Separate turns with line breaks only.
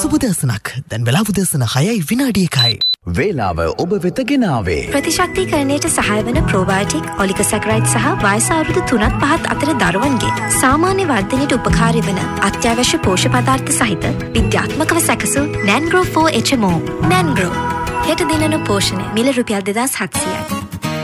සුබදසනක් දැන් වෙලාව උදෑසන 6:01.
වේලාව ඔබ වෙත ගෙනාවේ
ප්‍රතිශක්තිකරණයට සහාය වන ප්‍රෝබයෝටික් ඔලිගොසැකරයිඩ් සහ වයස අවුරුදු 3-5 අතර දරුවන්ගේ සාමාන්‍ය වර්ධනයට උපකාරී වන අත්‍යවශ්‍ය පෝෂක පදාර්ථ සහිත විද්‍යාත්මකව සැකසූ නැන්ග්‍රෝ 4 HMO. නැන්ග්‍රෝ හෙට දිනන පෝෂණය මිල රුපියල් 2700යි.